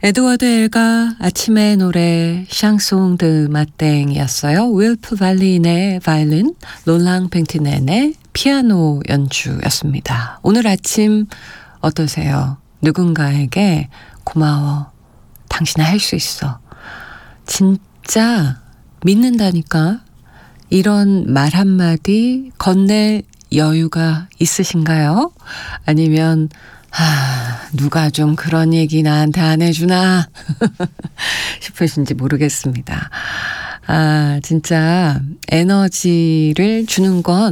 에드워드 엘가 아침의 노래 샹송 드 마땡이었어요. 윌프 발린의 바이올린, 롤랑 팽티넨의 피아노 연주였습니다. 오늘 아침 어떠세요? 누군가에게 고마워. 당신은 할 수 있어. 진짜 믿는다니까. 이런 말 한마디 건넬 여유가 있으신가요? 아니면 누가 좀 그런 얘기 나한테 안 해주나 싶으신지 모르겠습니다. 진짜 에너지를 주는 건